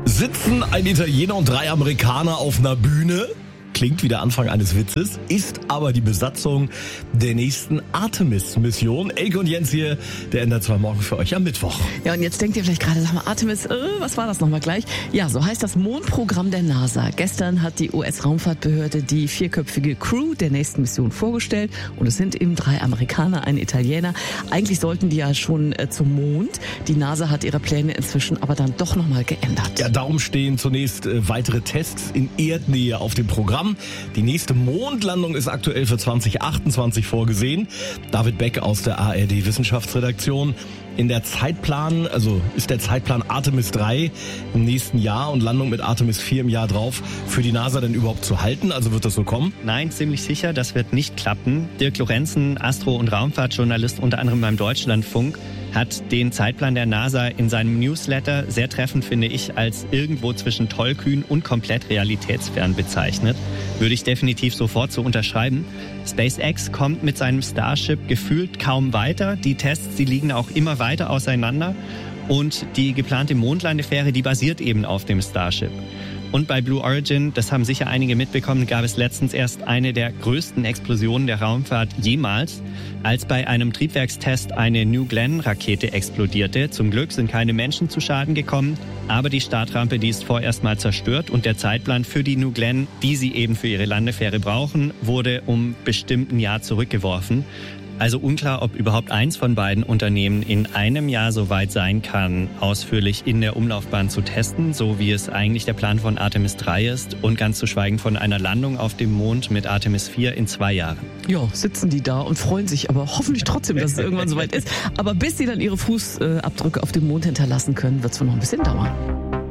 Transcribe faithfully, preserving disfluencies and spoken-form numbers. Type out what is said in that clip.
Sitzen ein Italiener und drei Amerikaner auf einer Bühne? Klingt wie der Anfang eines Witzes, ist aber die Besatzung der nächsten Artemis-Mission. Elke und Jens hier, der N D R zwei Morgen für euch am Mittwoch. Ja, und jetzt denkt ihr vielleicht gerade, sag mal, Artemis, äh, was war das nochmal gleich? Ja, so heißt das Mondprogramm der NASA. Gestern hat die U S-Raumfahrtbehörde die vierköpfige Crew der nächsten Mission vorgestellt. Und es sind eben drei Amerikaner, ein Italiener. Eigentlich sollten die ja schon äh, zum Mond. Die NASA hat ihre Pläne inzwischen aber dann doch nochmal geändert. Ja, darum stehen zunächst äh, weitere Tests in Erdnähe auf dem Programm. Die nächste Mondlandung ist aktuell für zwanzig achtundzwanzig vorgesehen. David Beck aus der A R D Wissenschaftsredaktion. In der Zeitplan, also ist der Zeitplan Artemis drei im nächsten Jahr und Landung mit Artemis vier im Jahr drauf für die NASA denn überhaupt zu halten? Also wird das so kommen? Nein, ziemlich sicher, das wird nicht klappen. Dirk Lorenzen, Astro- und Raumfahrtjournalist unter anderem beim Deutschlandfunk, hat den Zeitplan der NASA in seinem Newsletter sehr treffend, finde ich, als irgendwo zwischen tollkühn und komplett realitätsfern bezeichnet. Würde ich definitiv sofort so unterschreiben. SpaceX kommt mit seinem Starship gefühlt kaum weiter. Die Tests, die liegen auch immer weiter auseinander. Und die geplante Mondlandefähre, die basiert eben auf dem Starship. Und bei Blue Origin, das haben sicher einige mitbekommen, gab es letztens erst eine der größten Explosionen der Raumfahrt jemals, als bei einem Triebwerkstest eine New Glenn-Rakete explodierte. Zum Glück sind keine Menschen zu Schaden gekommen, aber die Startrampe, die ist vorerst mal zerstört und der Zeitplan für die New Glenn, die sie eben für ihre Landefähre brauchen, wurde um bestimmt ein Jahr zurückgeworfen. Also unklar, ob überhaupt eins von beiden Unternehmen in einem Jahr so weit sein kann, ausführlich in der Umlaufbahn zu testen, so wie es eigentlich der Plan von Artemis drei ist und ganz zu schweigen von einer Landung auf dem Mond mit Artemis vier in zwei Jahren. Ja, sitzen die da und freuen sich aber hoffentlich trotzdem, dass es irgendwann soweit ist. Aber bis sie dann ihre Fußabdrücke auf dem Mond hinterlassen können, wird es wohl noch ein bisschen dauern.